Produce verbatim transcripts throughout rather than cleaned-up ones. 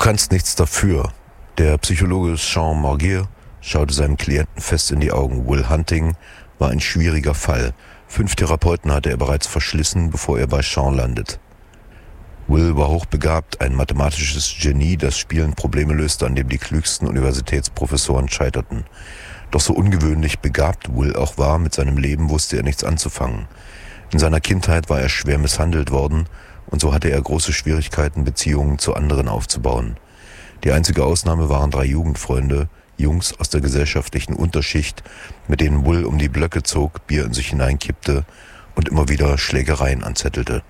kannst nichts dafür. Der Psychologe Sean Margier schaute seinem Klienten fest in die Augen. Will Hunting war ein schwieriger Fall. Fünf Therapeuten hatte er bereits verschlissen, bevor er bei Sean landet. Will war hochbegabt, ein mathematisches Genie, das spielend Probleme löste, an dem die klügsten Universitätsprofessoren scheiterten. Doch so ungewöhnlich begabt Will auch war, mit seinem Leben wusste er nichts anzufangen. In seiner Kindheit war er schwer misshandelt worden und so hatte er große Schwierigkeiten, Beziehungen zu anderen aufzubauen. Die einzige Ausnahme waren drei Jugendfreunde, Jungs aus der gesellschaftlichen Unterschicht, mit denen Will um die Blöcke zog, Bier in sich hineinkippte und immer wieder Schlägereien anzettelte.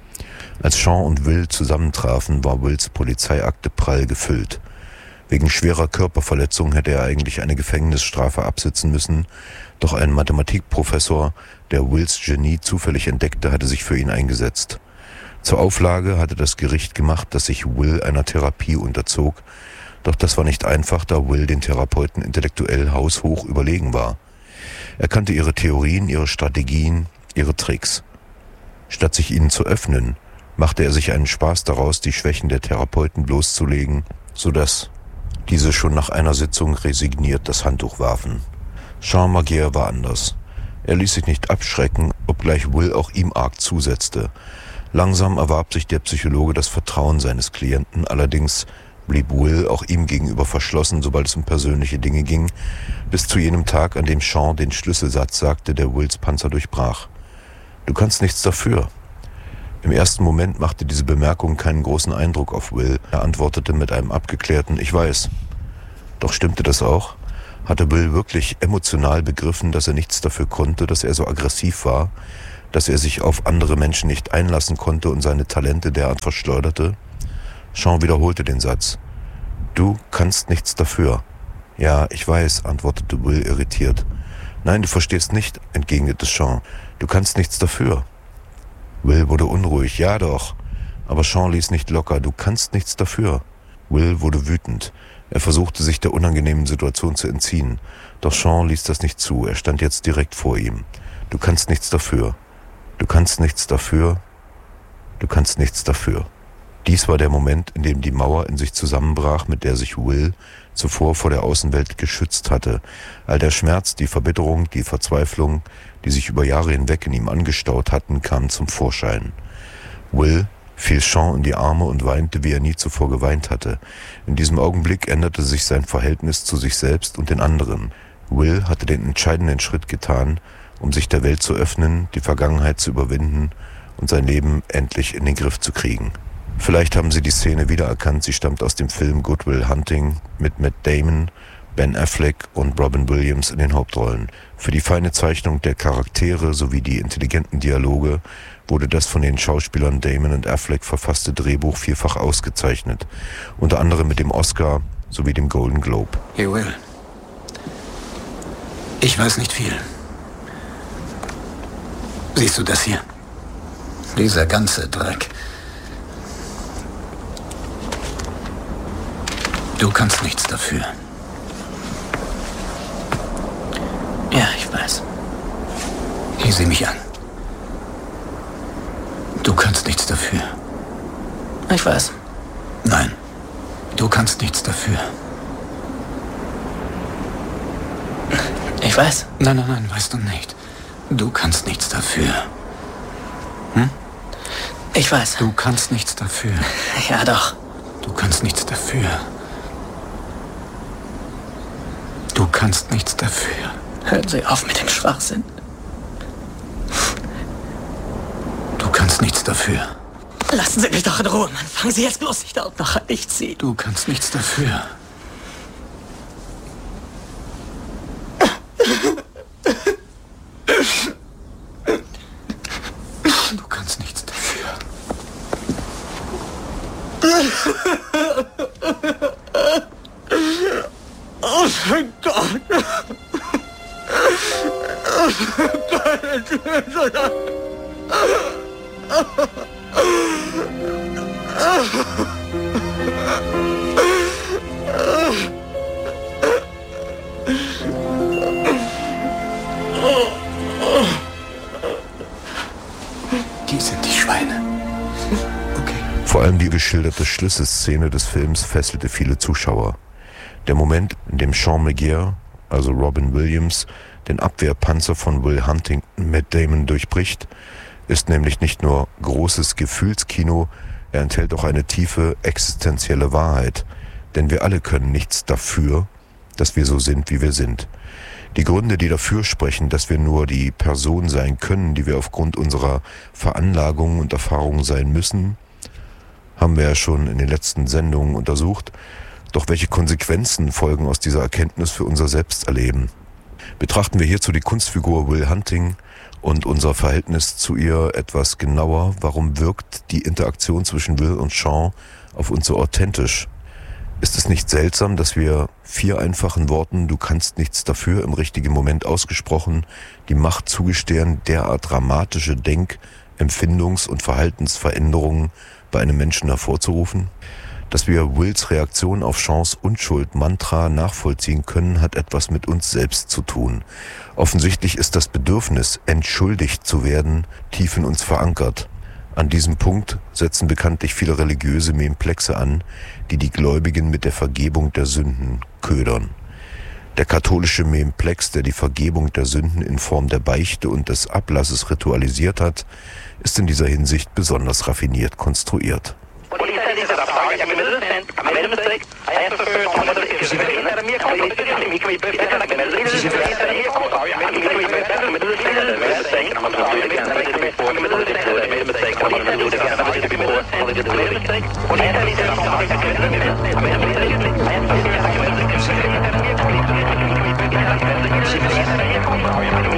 Als Sean und Will zusammentrafen, war Wills Polizeiakte prall gefüllt. Wegen schwerer Körperverletzung hätte er eigentlich eine Gefängnisstrafe absitzen müssen, doch ein Mathematikprofessor, der Wills Genie zufällig entdeckte, hatte sich für ihn eingesetzt. Zur Auflage hatte das Gericht gemacht, dass sich Will einer Therapie unterzog, doch das war nicht einfach, da Will den Therapeuten intellektuell haushoch überlegen war. Er kannte ihre Theorien, ihre Strategien, ihre Tricks. Statt sich ihnen zu öffnen, machte er sich einen Spaß daraus, die Schwächen der Therapeuten bloßzulegen, sodass diese schon nach einer Sitzung resigniert das Handtuch warfen. Sean Margier war anders. Er ließ sich nicht abschrecken, obgleich Will auch ihm arg zusetzte. Langsam erwarb sich der Psychologe das Vertrauen seines Klienten, allerdings blieb Will auch ihm gegenüber verschlossen, sobald es um persönliche Dinge ging, bis zu jenem Tag, an dem Sean den Schlüsselsatz sagte, der Wills Panzer durchbrach. »Du kannst nichts dafür.« Im ersten Moment machte diese Bemerkung keinen großen Eindruck auf Will. Er antwortete mit einem abgeklärten »Ich weiß«. Doch stimmte das auch? Hatte Will wirklich emotional begriffen, dass er nichts dafür konnte, dass er so aggressiv war, dass er sich auf andere Menschen nicht einlassen konnte und seine Talente derart verschleuderte? Sean wiederholte den Satz. »Du kannst nichts dafür.« »Ja, ich weiß«, antwortete Will irritiert. »Nein, du verstehst nicht«, entgegnete Sean. »Du kannst nichts dafür.« Will wurde unruhig. »Ja doch.« Aber Sean ließ nicht locker. »Du kannst nichts dafür.« Will wurde wütend. Er versuchte, sich der unangenehmen Situation zu entziehen. Doch Sean ließ das nicht zu. Er stand jetzt direkt vor ihm. »Du kannst nichts dafür. Du kannst nichts dafür. Du kannst nichts dafür.« Dies war der Moment, in dem die Mauer in sich zusammenbrach, mit der sich Will zuvor vor der Außenwelt geschützt hatte. All der Schmerz, die Verbitterung, die Verzweiflung, die sich über Jahre hinweg in ihm angestaut hatten, kamen zum Vorschein. Will fiel Sean in die Arme und weinte, wie er nie zuvor geweint hatte. In diesem Augenblick änderte sich sein Verhältnis zu sich selbst und den anderen. Will hatte den entscheidenden Schritt getan, um sich der Welt zu öffnen, die Vergangenheit zu überwinden und sein Leben endlich in den Griff zu kriegen. Vielleicht haben Sie die Szene wiedererkannt, sie stammt aus dem Film Good Will Hunting mit Matt Damon, Ben Affleck und Robin Williams in den Hauptrollen. Für die feine Zeichnung der Charaktere sowie die intelligenten Dialoge wurde das von den Schauspielern Damon und Affleck verfasste Drehbuch vielfach ausgezeichnet, unter anderem mit dem Oscar sowie dem Golden Globe. Hey Will, ich weiß nicht viel. Siehst du das hier? Dieser ganze Dreck. Du kannst nichts dafür. Ja, ich weiß. Hier, sieh mich an. Du kannst nichts dafür. Ich weiß. Nein, du kannst nichts dafür. Ich weiß. Nein, nein, nein, weißt du nicht. Du kannst nichts dafür. Hm? Ich weiß. Du kannst nichts dafür. Ja, doch. Du kannst nichts dafür. Du kannst nichts dafür. Hören Sie auf mit dem Schwachsinn. Du kannst nichts dafür. Lassen Sie mich doch in Ruhe, Mann. Fangen Sie jetzt bloß nicht an, noch ich zieh. Du kannst nichts dafür. Du kannst nichts dafür. Oh mein Gott. Oh mein Gott, es tut mir so leid. Die sind die Schweine. Okay. Vor allem die Geschilde geschilderte Schlüsselszene des Films fesselte viele Zuschauer. Der Moment, in dem Sean McGear, also Robin Williams, den Abwehrpanzer von Will Huntington Matt Damon durchbricht, ist nämlich nicht nur großes Gefühlskino, er enthält auch eine tiefe existenzielle Wahrheit. Denn wir alle können nichts dafür, dass wir so sind, wie wir sind. Die Gründe, die dafür sprechen, dass wir nur die Person sein können, die wir aufgrund unserer Veranlagungen und Erfahrungen sein müssen, haben wir ja schon in den letzten Sendungen untersucht. Doch welche Konsequenzen folgen aus dieser Erkenntnis für unser Selbsterleben? Betrachten wir hierzu die Kunstfigur Will Hunting und unser Verhältnis zu ihr etwas genauer. Warum wirkt die Interaktion zwischen Will und Sean auf uns so authentisch? Ist es nicht seltsam, dass wir vier einfachen Worten "Du kannst nichts dafür" im richtigen Moment ausgesprochen die Macht zugestehen, derart dramatische Denk-, Empfindungs- und Verhaltensveränderungen bei einem Menschen hervorzurufen? Dass wir Wills Reaktion auf Seans Unschuld-Mantra nachvollziehen können, hat etwas mit uns selbst zu tun. Offensichtlich ist das Bedürfnis, entschuldigt zu werden, tief in uns verankert. An diesem Punkt setzen bekanntlich viele religiöse Memplexe an, die die Gläubigen mit der Vergebung der Sünden ködern. Der katholische Memplex, der die Vergebung der Sünden in Form der Beichte und des Ablasses ritualisiert hat, ist in dieser Hinsicht besonders raffiniert konstruiert.